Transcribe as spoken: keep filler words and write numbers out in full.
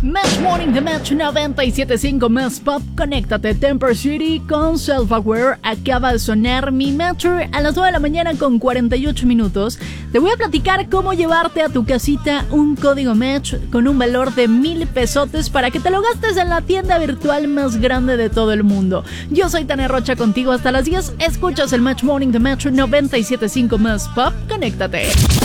Match Morning de Match noventa y siete punto cinco más Pop. Conéctate. Temper City con Self-Aware. Acaba de sonar mi Matcher a las nueve de la mañana con cuarenta y ocho minutos. Te voy a platicar cómo llevarte a tu casita un código Match con un valor de mil pesotes para que te lo gastes en la tienda virtual más grande de todo el mundo. Yo soy Tania Rocha, contigo hasta las diez. Escuchas el Match Morning de Match noventa y siete punto cinco más Pop. Conéctate.